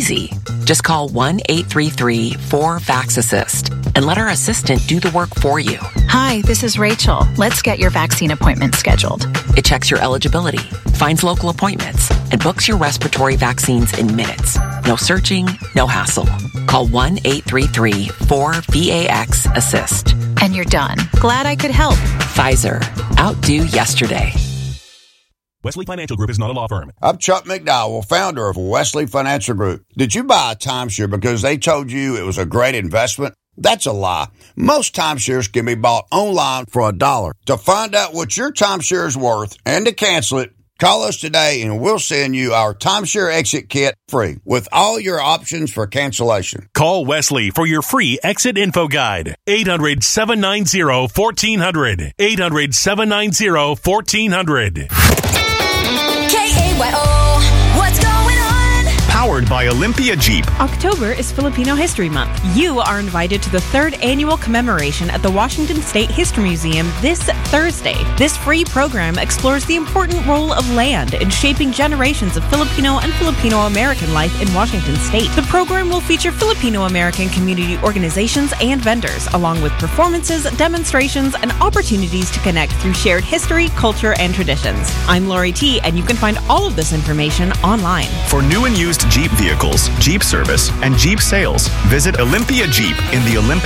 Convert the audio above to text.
easy. Just call 1-833-4VAX-ASSIST and let our assistant do the work for you. Hi, this is Rachel. Let's get your vaccine appointment scheduled. It checks your eligibility, finds local appointments, and books your respiratory vaccines in minutes. No searching, no hassle. Call 1-833-4VAX-ASSIST. And you're done. Glad I could help. Pfizer. Outdo yesterday. Wesley Financial Group is not a law firm. I'm Chuck McDowell, founder of Wesley Financial Group. Did you buy a timeshare because they told you it was a great investment? That's a lie. Most timeshares can be bought online for $1. To find out what your timeshare is worth and to cancel it, call us today and we'll send you our timeshare exit kit free with all your options for cancellation. Call Wesley for your free exit info guide. 800-790-1400. 800-790-1400. KAYO, what's going on? Powered by Olympia Jeep. October is Filipino History Month. You are invited to the 3rd annual commemoration at the Washington State History Museum this Thursday. This free program explores the important role of land in shaping generations of Filipino and Filipino-American life in Washington State. The program will feature Filipino-American community organizations and vendors, along with performances, demonstrations, and opportunities to connect through shared history, culture, and traditions. I'm Lori T, and you can find all of this information online. For new and used Jeep vehicles, Jeep service, and Jeep sales, visit Olympia Jeep in the Olympia